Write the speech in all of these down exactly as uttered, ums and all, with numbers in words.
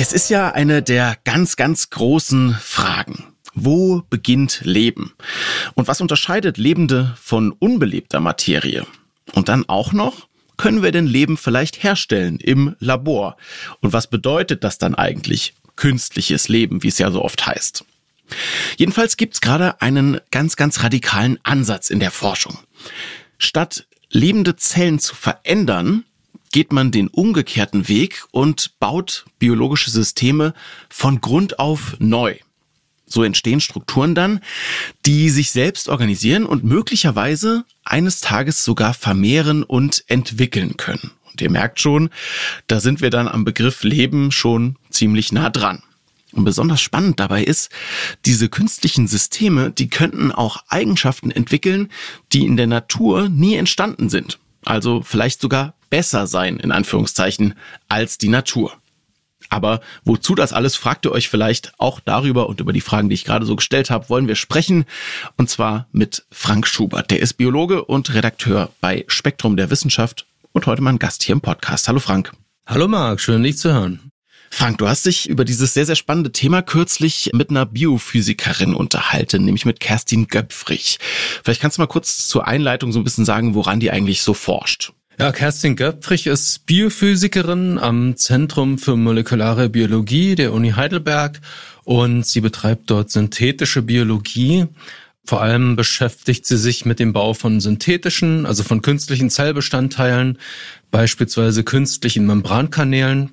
Es ist ja eine der ganz, ganz großen Fragen. Wo beginnt Leben? Und was unterscheidet Lebende von unbelebter Materie? Und dann auch noch, können wir denn Leben vielleicht herstellen im Labor? Und was bedeutet das dann eigentlich? Künstliches Leben, wie es ja so oft heißt. Jedenfalls gibt es gerade einen ganz, ganz radikalen Ansatz in der Forschung. Statt lebende Zellen zu verändern, geht man den umgekehrten Weg und baut biologische Systeme von Grund auf neu. So entstehen Strukturen dann, die sich selbst organisieren und möglicherweise eines Tages sogar vermehren und entwickeln können. Und ihr merkt schon, da sind wir dann am Begriff Leben schon ziemlich nah dran. Und besonders spannend dabei ist, diese künstlichen Systeme, die könnten auch Eigenschaften entwickeln, die in der Natur nie entstanden sind. Also vielleicht sogar besser sein, in Anführungszeichen, als die Natur. Aber wozu das alles, fragt ihr euch vielleicht. Auch darüber und über die Fragen, die ich gerade so gestellt habe, wollen wir sprechen. Und zwar mit Frank Schubert. Der ist Biologe und Redakteur bei Spektrum der Wissenschaft und heute mein Gast hier im Podcast. Hallo Frank. Hallo Marc, schön dich zu hören. Frank, du hast dich über dieses sehr, sehr spannende Thema kürzlich mit einer Biophysikerin unterhalten, nämlich mit Kerstin Göpfrich. Vielleicht kannst du mal kurz zur Einleitung so ein bisschen sagen, woran die eigentlich so forscht. Ja, Kerstin Göpfrich ist Biophysikerin am Zentrum für molekulare Biologie der Uni Heidelberg und sie betreibt dort synthetische Biologie. Vor allem beschäftigt sie sich mit dem Bau von synthetischen, also von künstlichen Zellbestandteilen, beispielsweise künstlichen Membrankanälen.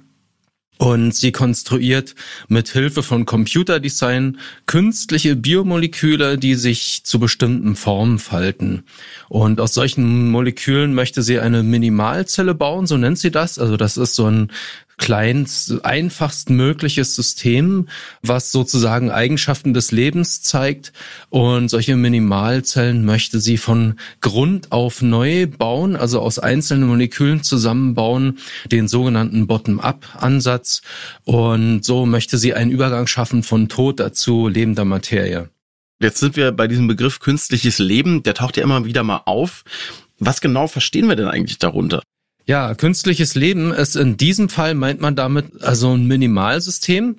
Und sie konstruiert mit Hilfe von Computerdesign künstliche Biomoleküle, die sich zu bestimmten Formen falten. Und aus solchen Molekülen möchte sie eine Minimalzelle bauen, so nennt sie das. Also das ist so ein kleinst, einfachst mögliches System, was sozusagen Eigenschaften des Lebens zeigt. Und solche Minimalzellen möchte sie von Grund auf neu bauen, also aus einzelnen Molekülen zusammenbauen, den sogenannten Bottom-up-Ansatz. Und so möchte sie einen Übergang schaffen von toter zu lebender Materie. Jetzt sind wir bei diesem Begriff künstliches Leben, der taucht ja immer wieder mal auf. Was genau verstehen wir denn eigentlich darunter? Ja, künstliches Leben ist in diesem Fall, meint man damit, also ein Minimalsystem,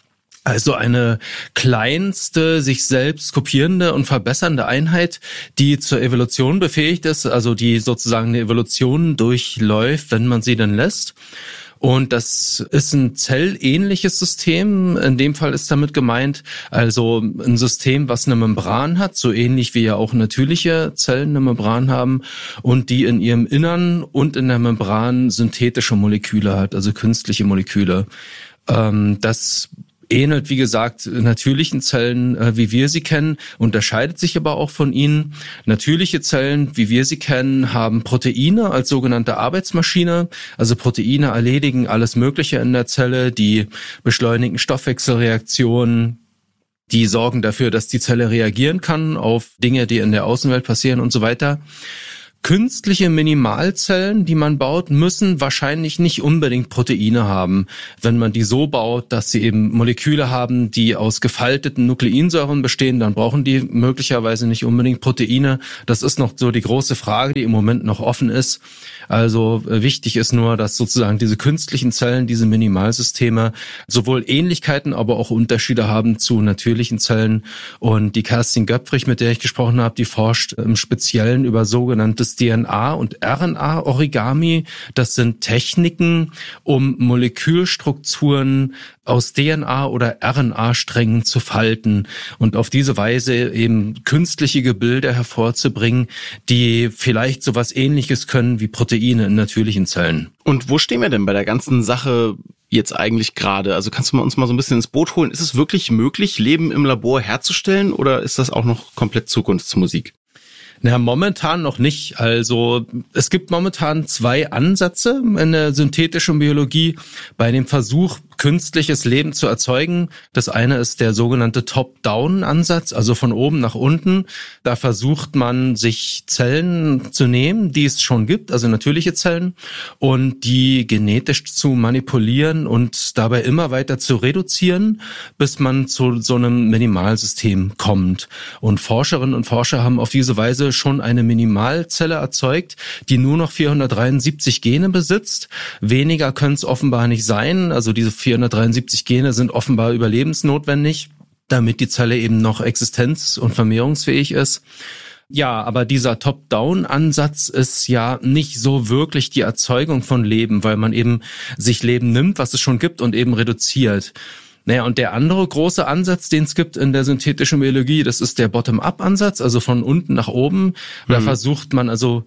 also eine kleinste, sich selbst kopierende und verbessernde Einheit, die zur Evolution befähigt ist, also die sozusagen eine Evolution durchläuft, wenn man sie dann lässt. Und das ist ein zellähnliches System. In dem Fall ist damit gemeint, also ein System, was eine Membran hat, so ähnlich wie ja auch natürliche Zellen eine Membran haben und die in ihrem Innern und in der Membran synthetische Moleküle hat, also künstliche Moleküle. Ähm, das ähnelt, wie gesagt, natürlichen Zellen, äh, wie wir sie kennen, unterscheidet sich aber auch von ihnen. Natürliche Zellen, wie wir sie kennen, haben Proteine als sogenannte Arbeitsmaschine. Also Proteine erledigen alles Mögliche in der Zelle, die beschleunigen Stoffwechselreaktionen, die sorgen dafür, dass die Zelle reagieren kann auf Dinge, die in der Außenwelt passieren und so weiter. Künstliche Minimalzellen, die man baut, müssen wahrscheinlich nicht unbedingt Proteine haben. Wenn man die so baut, dass sie eben Moleküle haben, die aus gefalteten Nukleinsäuren bestehen, dann brauchen die möglicherweise nicht unbedingt Proteine. Das ist noch so die große Frage, die im Moment noch offen ist. Also wichtig ist nur, dass sozusagen diese künstlichen Zellen, diese Minimalsysteme sowohl Ähnlichkeiten, aber auch Unterschiede haben zu natürlichen Zellen. Und die Kerstin Göpfrich, mit der ich gesprochen habe, die forscht im Speziellen über sogenanntes D N A- und R N A-Origami. Das sind Techniken, um Molekülstrukturen aus D N A- oder R N A-Strängen zu falten und auf diese Weise eben künstliche Gebilde hervorzubringen, die vielleicht sowas Ähnliches können wie Proteine in natürlichen Zellen. Und wo stehen wir denn bei der ganzen Sache jetzt eigentlich gerade? Also kannst du mal uns mal so ein bisschen ins Boot holen? Ist es wirklich möglich, Leben im Labor herzustellen oder ist das auch noch komplett Zukunftsmusik? Na, momentan noch nicht. Also es gibt momentan zwei Ansätze in der synthetischen Biologie bei dem Versuch, künstliches Leben zu erzeugen. Das eine ist der sogenannte Top-Down-Ansatz, also von oben nach unten. Da versucht man, sich Zellen zu nehmen, die es schon gibt, also natürliche Zellen, und die genetisch zu manipulieren und dabei immer weiter zu reduzieren, bis man zu so einem Minimalsystem kommt. Und Forscherinnen und Forscher haben auf diese Weise schon eine Minimalzelle erzeugt, die nur noch vierhundertdreiundsiebzig Gene besitzt. Weniger können es offenbar nicht sein. Also diese vierhundertdreiundsiebzig Gene sind offenbar überlebensnotwendig, damit die Zelle eben noch existenz- und vermehrungsfähig ist. Ja, aber dieser Top-Down-Ansatz ist ja nicht so wirklich die Erzeugung von Leben, weil man eben sich Leben nimmt, was es schon gibt, und eben reduziert. Naja, und der andere große Ansatz, den es gibt in der synthetischen Biologie, das ist der Bottom-up-Ansatz, also von unten nach oben. Da mhm. versucht man also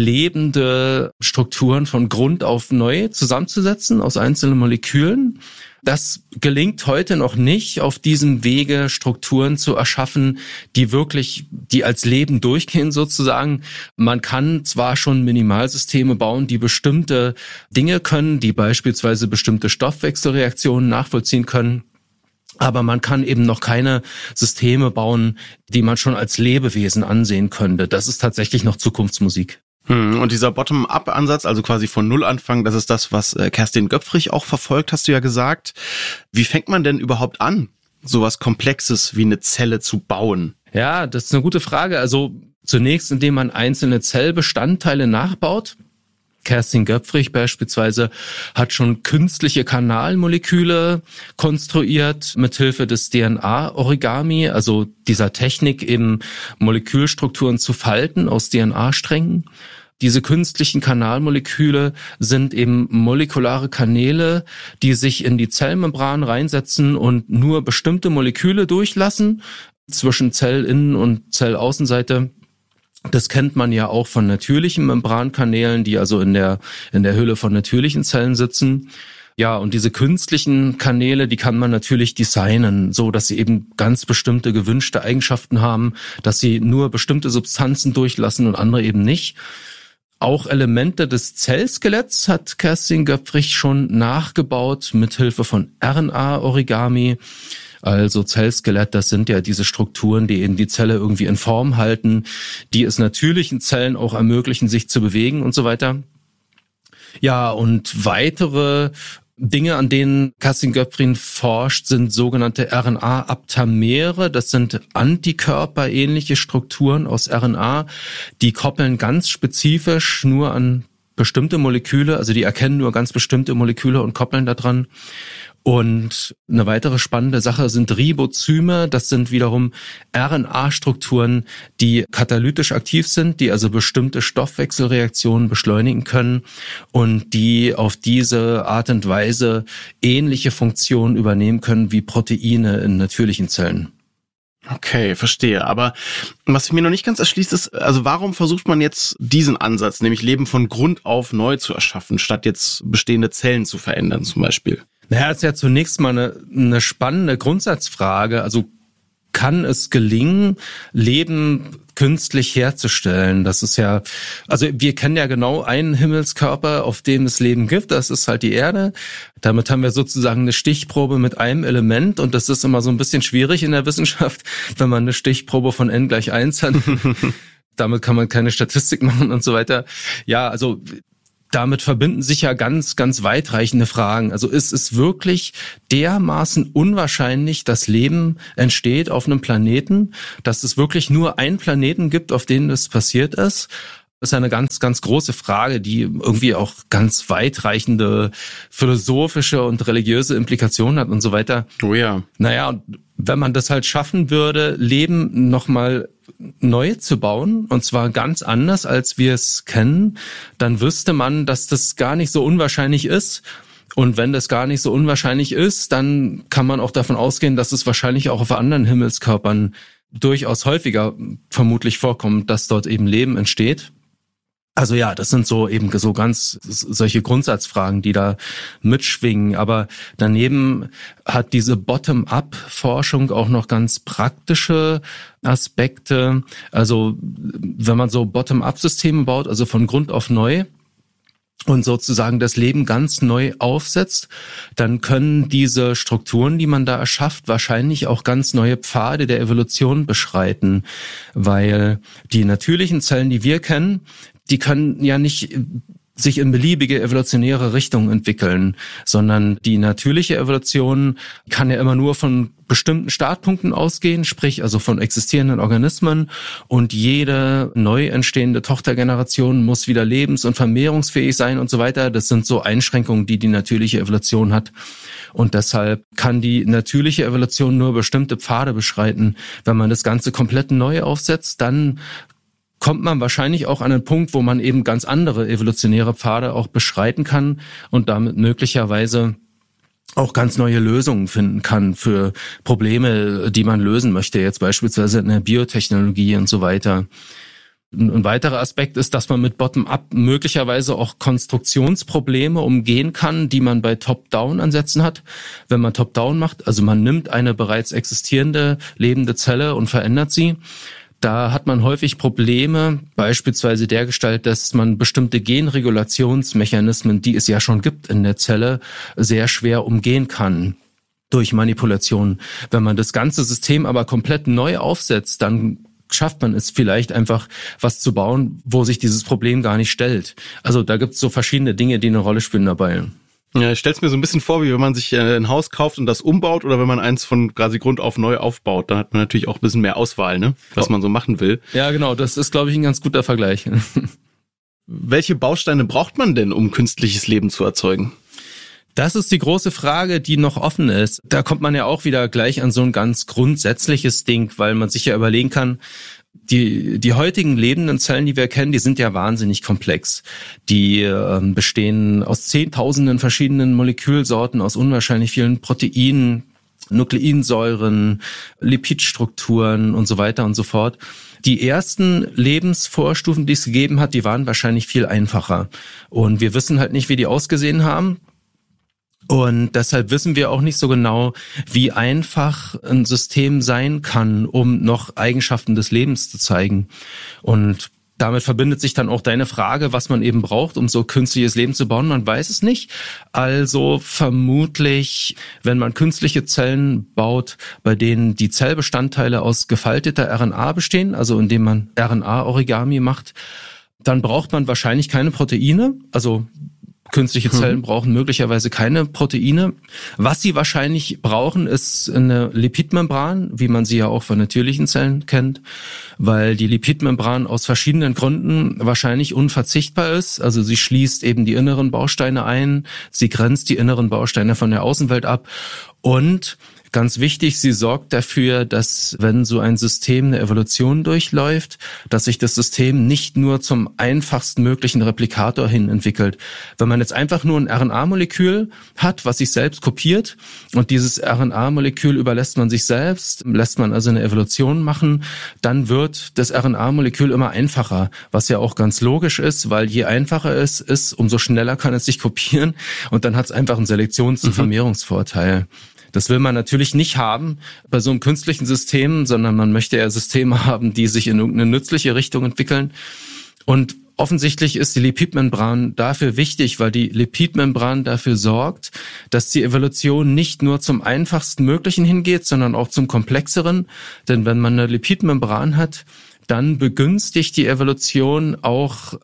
lebende Strukturen von Grund auf neu zusammenzusetzen aus einzelnen Molekülen. Das gelingt heute noch nicht, auf diesem Wege Strukturen zu erschaffen, die wirklich, die als Leben durchgehen sozusagen. Man kann zwar schon Minimalsysteme bauen, die bestimmte Dinge können, die beispielsweise bestimmte Stoffwechselreaktionen nachvollziehen können, aber man kann eben noch keine Systeme bauen, die man schon als Lebewesen ansehen könnte. Das ist tatsächlich noch Zukunftsmusik. Und dieser Bottom-up-Ansatz, also quasi von Null anfangen, das ist das, was Kerstin Göpfrich auch verfolgt, hast du ja gesagt. Wie fängt man denn überhaupt an, sowas Komplexes wie eine Zelle zu bauen? Ja, das ist eine gute Frage. Also zunächst, indem man einzelne Zellbestandteile nachbaut. Kerstin Göpfrich beispielsweise hat schon künstliche Kanalmoleküle konstruiert mithilfe des D N A-Origami, also dieser Technik, eben Molekülstrukturen zu falten aus D N A-Strängen. Diese künstlichen Kanalmoleküle sind eben molekulare Kanäle, die sich in die Zellmembran reinsetzen und nur bestimmte Moleküle durchlassen zwischen Zellinnen- und Zellaußenseite. Das kennt man ja auch von natürlichen Membrankanälen, die also in der in der Hülle von natürlichen Zellen sitzen. Ja, und diese künstlichen Kanäle, die kann man natürlich designen, so dass sie eben ganz bestimmte gewünschte Eigenschaften haben, dass sie nur bestimmte Substanzen durchlassen und andere eben nicht. Auch Elemente des Zellskeletts hat Kerstin Göpfrich schon nachgebaut mithilfe von R N A-Origami. Also Zellskelett, das sind ja diese Strukturen, die eben die Zelle irgendwie in Form halten, die es natürlichen Zellen auch ermöglichen, sich zu bewegen und so weiter. Ja, und weitere Dinge, an denen Kerstin Göpfrich forscht, sind sogenannte R N A-Aptamere. Das sind antikörperähnliche Strukturen aus R N A, die koppeln ganz spezifisch nur an bestimmte Moleküle, also die erkennen nur ganz bestimmte Moleküle und koppeln da dran. Und eine weitere spannende Sache sind Ribozyme. Das sind wiederum R N A-Strukturen, die katalytisch aktiv sind, die also bestimmte Stoffwechselreaktionen beschleunigen können und die auf diese Art und Weise ähnliche Funktionen übernehmen können wie Proteine in natürlichen Zellen. Okay, verstehe. Aber was mir noch nicht ganz erschließt ist, also warum versucht man jetzt diesen Ansatz, nämlich Leben von Grund auf neu zu erschaffen, statt jetzt bestehende Zellen zu verändern zum Beispiel? Naja, das ist ja zunächst mal eine, eine spannende Grundsatzfrage. Also kann es gelingen, Leben künstlich herzustellen? Das ist ja, also wir kennen ja genau einen Himmelskörper, auf dem es Leben gibt. Das ist halt die Erde. Damit haben wir sozusagen eine Stichprobe mit einem Element. Und das ist immer so ein bisschen schwierig in der Wissenschaft, wenn man eine Stichprobe von n gleich eins hat. Damit kann man keine Statistik machen und so weiter. Ja, also damit verbinden sich ja ganz, ganz weitreichende Fragen. Also ist es wirklich dermaßen unwahrscheinlich, dass Leben entsteht auf einem Planeten, dass es wirklich nur einen Planeten gibt, auf dem das passiert ist? Das ist eine ganz, ganz große Frage, die irgendwie auch ganz weitreichende philosophische und religiöse Implikationen hat und so weiter. Oh ja. Naja, und wenn man das halt schaffen würde, Leben nochmal neu zu bauen, und zwar ganz anders, als wir es kennen, dann wüsste man, dass das gar nicht so unwahrscheinlich ist. Und wenn das gar nicht so unwahrscheinlich ist, dann kann man auch davon ausgehen, dass es wahrscheinlich auch auf anderen Himmelskörpern durchaus häufiger vermutlich vorkommt, dass dort eben Leben entsteht. Also ja, das sind so eben so ganz solche Grundsatzfragen, die da mitschwingen. Aber daneben hat diese Bottom-up-Forschung auch noch ganz praktische Aspekte. Also wenn man so Bottom-up-Systeme baut, also von Grund auf neu, und sozusagen das Leben ganz neu aufsetzt, dann können diese Strukturen, die man da erschafft, wahrscheinlich auch ganz neue Pfade der Evolution beschreiten, weil die natürlichen Zellen, die wir kennen, die können ja nicht sich in beliebige evolutionäre Richtungen entwickeln, sondern die natürliche Evolution kann ja immer nur von bestimmten Startpunkten ausgehen, sprich also von existierenden Organismen, und jede neu entstehende Tochtergeneration muss wieder lebens- und vermehrungsfähig sein und so weiter. Das sind so Einschränkungen, die die natürliche Evolution hat. Und deshalb kann die natürliche Evolution nur bestimmte Pfade beschreiten. Wenn man das Ganze komplett neu aufsetzt, dann kommt man wahrscheinlich auch an einen Punkt, wo man eben ganz andere evolutionäre Pfade auch beschreiten kann und damit möglicherweise auch ganz neue Lösungen finden kann für Probleme, die man lösen möchte, jetzt beispielsweise in der Biotechnologie und so weiter. Ein weiterer Aspekt ist, dass man mit Bottom-up möglicherweise auch Konstruktionsprobleme umgehen kann, die man bei Top-Down-Ansätzen hat. Wenn man Top-Down macht, also man nimmt eine bereits existierende lebende Zelle und verändert sie, da hat man häufig Probleme, beispielsweise dergestalt, dass man bestimmte Genregulationsmechanismen, die es ja schon gibt in der Zelle, sehr schwer umgehen kann durch Manipulation. Wenn man das ganze System aber komplett neu aufsetzt, dann schafft man es vielleicht einfach, was zu bauen, wo sich dieses Problem gar nicht stellt. Also da gibt es so verschiedene Dinge, die eine Rolle spielen dabei. Ja, ich stell's mir so ein bisschen vor, wie wenn man sich ein Haus kauft und das umbaut oder wenn man eins von quasi Grund auf neu aufbaut. Dann hat man natürlich auch ein bisschen mehr Auswahl, ne, was man so machen will. Ja, genau, das ist, glaube ich, ein ganz guter Vergleich. Welche Bausteine braucht man denn, um künstliches Leben zu erzeugen? Das ist die große Frage, die noch offen ist. Da kommt man ja auch wieder gleich an so ein ganz grundsätzliches Ding, weil man sich ja überlegen kann, Die, die heutigen lebenden Zellen, die wir kennen, die sind ja wahnsinnig komplex. Die äh, bestehen aus zehntausenden verschiedenen Molekülsorten, aus unwahrscheinlich vielen Proteinen, Nukleinsäuren, Lipidstrukturen und so weiter und so fort. Die ersten Lebensvorstufen, die es gegeben hat, die waren wahrscheinlich viel einfacher. Und wir wissen halt nicht, wie die ausgesehen haben. Und deshalb wissen wir auch nicht so genau, wie einfach ein System sein kann, um noch Eigenschaften des Lebens zu zeigen. Und damit verbindet sich dann auch deine Frage, was man eben braucht, um so künstliches Leben zu bauen. Man weiß es nicht. Also vermutlich, wenn man künstliche Zellen baut, bei denen die Zellbestandteile aus gefalteter R N A bestehen, also indem man R N A-Origami macht, dann braucht man wahrscheinlich keine Proteine, also künstliche Zellen brauchen möglicherweise keine Proteine. Was sie wahrscheinlich brauchen, ist eine Lipidmembran, wie man sie ja auch von natürlichen Zellen kennt, weil die Lipidmembran aus verschiedenen Gründen wahrscheinlich unverzichtbar ist. Also sie schließt eben die inneren Bausteine ein, sie grenzt die inneren Bausteine von der Außenwelt ab und ganz wichtig, sie sorgt dafür, dass, wenn so ein System eine Evolution durchläuft, dass sich das System nicht nur zum einfachsten möglichen Replikator hin entwickelt. Wenn man jetzt einfach nur ein R N A-Molekül hat, was sich selbst kopiert, und dieses R N A-Molekül überlässt man sich selbst, lässt man also eine Evolution machen, dann wird das R N A-Molekül immer einfacher, was ja auch ganz logisch ist, weil je einfacher es ist, umso schneller kann es sich kopieren und dann hat es einfach einen Selektions- und Vermehrungsvorteil. Das will man natürlich nicht haben bei so einem künstlichen System, sondern man möchte ja Systeme haben, die sich in irgendeine nützliche Richtung entwickeln. Und offensichtlich ist die Lipidmembran dafür wichtig, weil die Lipidmembran dafür sorgt, dass die Evolution nicht nur zum einfachsten Möglichen hingeht, sondern auch zum komplexeren. Denn wenn man eine Lipidmembran hat, dann begünstigt die Evolution auch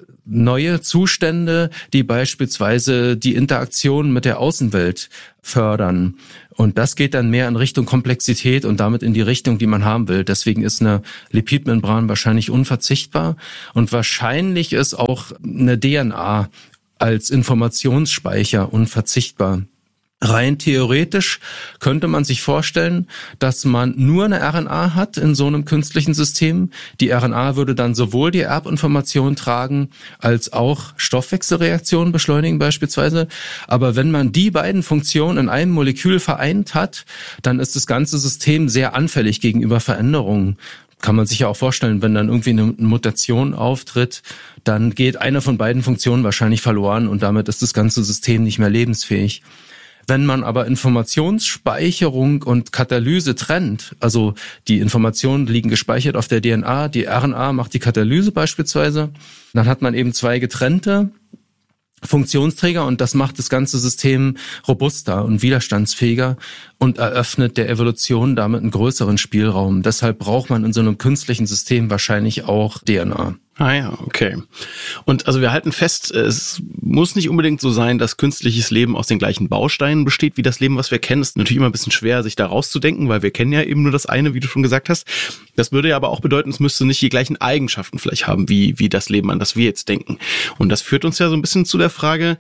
neue Zustände, die beispielsweise die Interaktion mit der Außenwelt fördern. Und das geht dann mehr in Richtung Komplexität und damit in die Richtung, die man haben will. Deswegen ist eine Lipidmembran wahrscheinlich unverzichtbar. Und wahrscheinlich ist auch eine D N A als Informationsspeicher unverzichtbar. Rein theoretisch könnte man sich vorstellen, dass man nur eine R N A hat in so einem künstlichen System. Die R N A würde dann sowohl die Erbinformation tragen, als auch Stoffwechselreaktionen beschleunigen beispielsweise. Aber wenn man die beiden Funktionen in einem Molekül vereint hat, dann ist das ganze System sehr anfällig gegenüber Veränderungen. Kann man sich ja auch vorstellen, wenn dann irgendwie eine Mutation auftritt, dann geht eine von beiden Funktionen wahrscheinlich verloren und damit ist das ganze System nicht mehr lebensfähig. Wenn man aber Informationsspeicherung und Katalyse trennt, also die Informationen liegen gespeichert auf der D N A, die R N A macht die Katalyse beispielsweise, dann hat man eben zwei getrennte Funktionsträger und das macht das ganze System robuster und widerstandsfähiger. und eröffnet der Evolution damit einen größeren Spielraum. Deshalb braucht man in so einem künstlichen System wahrscheinlich auch D N A. Ah ja, okay. Und also wir halten fest, es muss nicht unbedingt so sein, dass künstliches Leben aus den gleichen Bausteinen besteht wie das Leben, was wir kennen. Es ist natürlich immer ein bisschen schwer, sich da rauszudenken, weil wir kennen ja eben nur das eine, wie du schon gesagt hast. Das würde ja aber auch bedeuten, es müsste nicht die gleichen Eigenschaften vielleicht haben, wie, wie das Leben, an das wir jetzt denken. Und das führt uns ja so ein bisschen zu der Frage,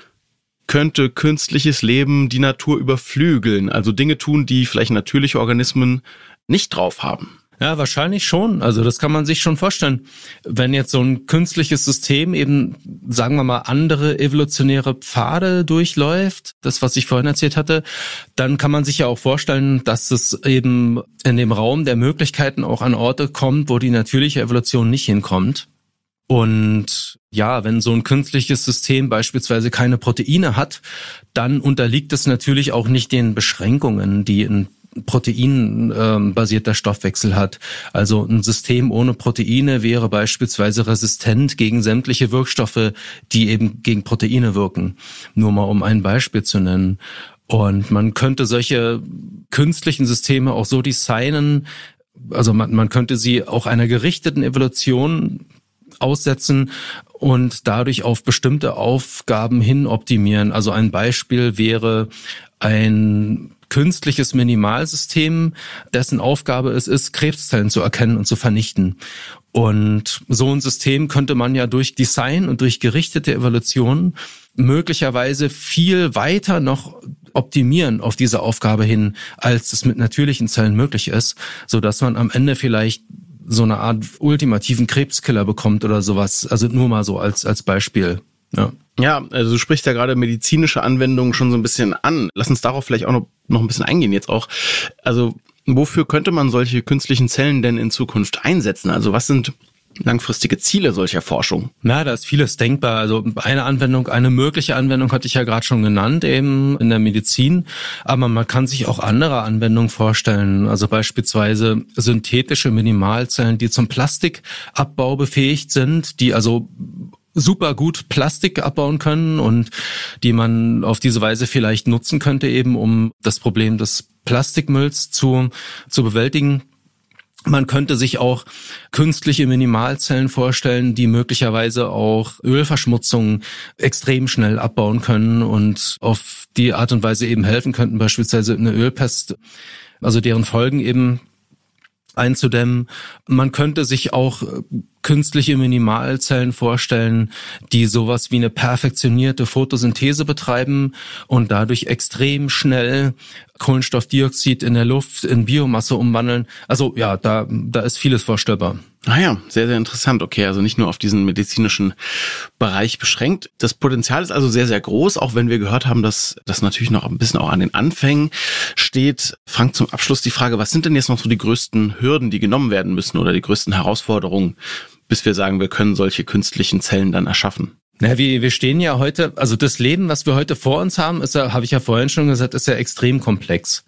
könnte künstliches Leben die Natur überflügeln? Also Dinge tun, die vielleicht natürliche Organismen nicht drauf haben? Ja, wahrscheinlich schon. Also das kann man sich schon vorstellen. Wenn jetzt so ein künstliches System eben, sagen wir mal, andere evolutionäre Pfade durchläuft, das, was ich vorhin erzählt hatte, dann kann man sich ja auch vorstellen, dass es eben in dem Raum der Möglichkeiten auch an Orte kommt, wo die natürliche Evolution nicht hinkommt. Und ja, wenn so ein künstliches System beispielsweise keine Proteine hat, dann unterliegt es natürlich auch nicht den Beschränkungen, die ein proteinbasierter Stoffwechsel hat. Also ein System ohne Proteine wäre beispielsweise resistent gegen sämtliche Wirkstoffe, die eben gegen Proteine wirken. Nur mal um ein Beispiel zu nennen. Und man könnte solche künstlichen Systeme auch so designen, also man, man könnte sie auch einer gerichteten Evolution aussetzen und dadurch auf bestimmte Aufgaben hin optimieren. Also ein Beispiel wäre ein künstliches Minimalsystem, dessen Aufgabe es ist, Krebszellen zu erkennen und zu vernichten. Und so ein System könnte man ja durch Design und durch gerichtete Evolution möglicherweise viel weiter noch optimieren auf diese Aufgabe hin, als es mit natürlichen Zellen möglich ist, so dass man am Ende vielleicht so eine Art ultimativen Krebskiller bekommt oder sowas. Also nur mal so als als Beispiel. Ja. Ja, also du sprichst ja gerade medizinische Anwendungen schon so ein bisschen an. Lass uns darauf vielleicht auch noch, noch ein bisschen eingehen jetzt auch. Also wofür könnte man solche künstlichen Zellen denn in Zukunft einsetzen? Also was sind langfristige Ziele solcher Forschung? Na, da ist vieles denkbar. Also eine Anwendung, eine mögliche Anwendung hatte ich ja gerade schon genannt, eben in der Medizin. Aber man kann sich auch andere Anwendungen vorstellen. Also beispielsweise synthetische Minimalzellen, die zum Plastikabbau befähigt sind, die also super gut Plastik abbauen können und die man auf diese Weise vielleicht nutzen könnte, eben um das Problem des Plastikmülls zu, zu bewältigen. Man könnte sich auch künstliche Minimalzellen vorstellen, die möglicherweise auch Ölverschmutzung extrem schnell abbauen können und auf die Art und Weise eben helfen könnten, beispielsweise eine Ölpest, also deren Folgen eben einzudämmen. Man könnte sich auch künstliche Minimalzellen vorstellen, die sowas wie eine perfektionierte Photosynthese betreiben und dadurch extrem schnell Kohlenstoffdioxid in der Luft in Biomasse umwandeln. Also ja, da da ist vieles vorstellbar. Ah ja, sehr, sehr interessant. Okay, also nicht nur auf diesen medizinischen Bereich beschränkt. Das Potenzial ist also sehr, sehr groß, auch wenn wir gehört haben, dass das natürlich noch ein bisschen auch an den Anfängen steht. Frank, zum Abschluss die Frage, was sind denn jetzt noch so die größten Hürden, die genommen werden müssen oder die größten Herausforderungen, bis wir sagen, wir können solche künstlichen Zellen dann erschaffen? Na, wir, wir stehen ja heute, also das Leben, was wir heute vor uns haben, ist ja, habe ich ja vorhin schon gesagt, ist ja extrem komplex.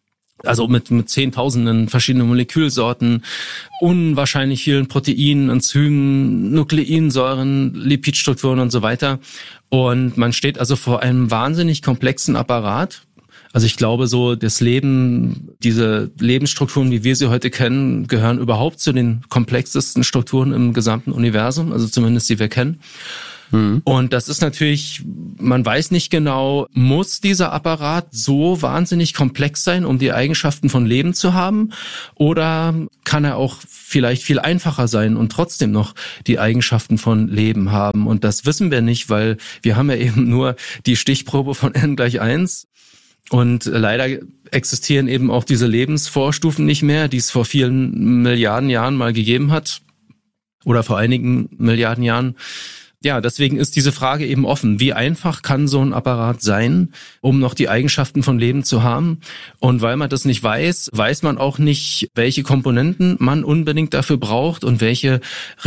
Also mit, mit zehntausenden verschiedenen Molekülsorten, unwahrscheinlich vielen Proteinen, Enzymen, Nukleinsäuren, Lipidstrukturen und so weiter. Und man steht also vor einem wahnsinnig komplexen Apparat. Also ich glaube so, das Leben, diese Lebensstrukturen, wie wir sie heute kennen, gehören überhaupt zu den komplexesten Strukturen im gesamten Universum, also zumindest die wir kennen. Mhm. Und das ist natürlich, man weiß nicht genau, muss dieser Apparat so wahnsinnig komplex sein, um die Eigenschaften von Leben zu haben? Oder kann er auch vielleicht viel einfacher sein und trotzdem noch die Eigenschaften von Leben haben? Und das wissen wir nicht, weil wir haben ja eben nur die Stichprobe von n gleich eins. Und leider existieren eben auch diese Lebensvorstufen nicht mehr, die es vor vielen Milliarden Jahren mal gegeben hat. Oder vor einigen Milliarden Jahren. Ja, deswegen ist diese Frage eben offen. Wie einfach kann so ein Apparat sein, um noch die Eigenschaften von Leben zu haben? Und weil man das nicht weiß, weiß man auch nicht, welche Komponenten man unbedingt dafür braucht und welche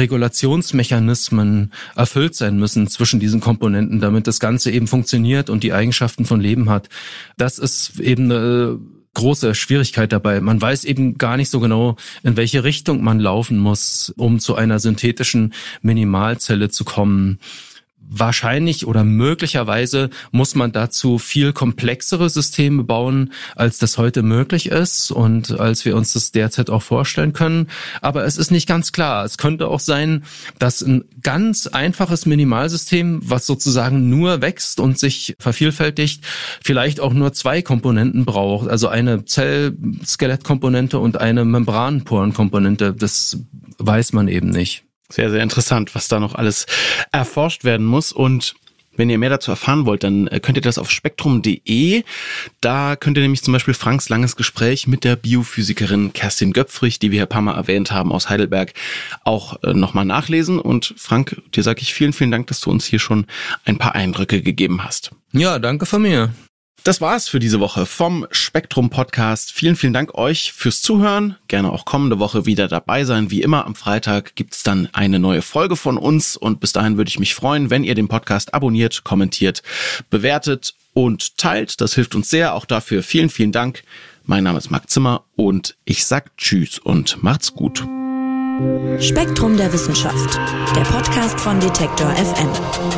Regulationsmechanismen erfüllt sein müssen zwischen diesen Komponenten, damit das Ganze eben funktioniert und die Eigenschaften von Leben hat. Das ist eben eine große Schwierigkeit dabei. Man weiß eben gar nicht so genau, in welche Richtung man laufen muss, um zu einer synthetischen Minimalzelle zu kommen. wahrscheinlich oder möglicherweise muss man dazu viel komplexere Systeme bauen, als das heute möglich ist und als wir uns das derzeit auch vorstellen können. Aber es ist nicht ganz klar. Es könnte auch sein, dass ein ganz einfaches Minimalsystem, was sozusagen nur wächst und sich vervielfältigt, vielleicht auch nur zwei Komponenten braucht. Also eine Zell-Skelett-Komponente und eine Membranporenkomponente. Das weiß man eben nicht. Sehr, sehr interessant, was da noch alles erforscht werden muss. Und wenn ihr mehr dazu erfahren wollt, dann könnt ihr das auf spektrum punkt de. Da könnt ihr nämlich zum Beispiel Franks langes Gespräch mit der Biophysikerin Kerstin Göpfrich, die wir hier ein paar Mal erwähnt haben, aus Heidelberg, auch nochmal nachlesen. Und Frank, dir sage ich vielen, vielen Dank, dass du uns hier schon ein paar Eindrücke gegeben hast. Ja, danke von mir. Das war's für diese Woche vom Spektrum Podcast. Vielen, vielen Dank euch fürs Zuhören. Gerne auch kommende Woche wieder dabei sein. Wie immer am Freitag gibt's dann eine neue Folge von uns und bis dahin würde ich mich freuen, wenn ihr den Podcast abonniert, kommentiert, bewertet und teilt. Das hilft uns sehr. Auch dafür vielen, vielen Dank. Mein Name ist Marc Zimmer und ich sag Tschüss und macht's gut. Spektrum der Wissenschaft, der Podcast von Detektor F M.